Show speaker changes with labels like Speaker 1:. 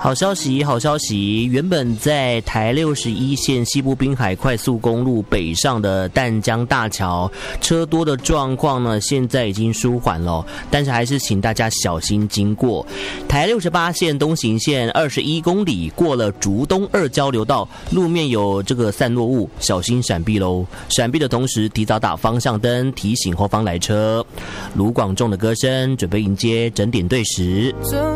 Speaker 1: 好消息，好消息！原本在台61线西部滨海快速公路北上的淡江大桥车多的状况呢，现在已经舒缓了，但是还是请大家小心经过。台68线东行线21公里过了竹东2交流道，路面有这个散落物，小心闪避喽！闪避的同时，提早打方向灯，提醒后方来车。卢广仲的歌声准备迎接整点对时。